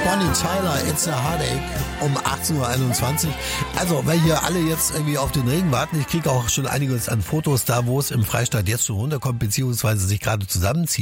Bonnie Tyler, It's a Heartache, um 18.21 Uhr. Also, weil hier alle jetzt irgendwie auf den Regen warten, ich kriege auch schon einiges an Fotos da, wo es im Freistaat jetzt schon runterkommt, beziehungsweise sich gerade zusammenzieht.